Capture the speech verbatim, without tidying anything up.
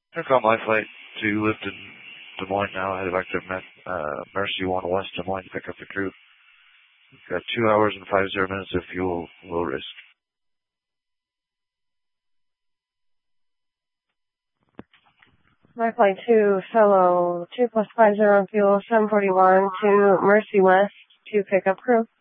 Intercom My Flight to Lifton, Des Moines now, headed back to uh, Mercy one West Des Moines to pick up the crew. We've got two hours and five zero minutes of fuel, low risk. My Flight two, fellow two plus five zero fuel, seven forty-one to Mercy West to pick up crew.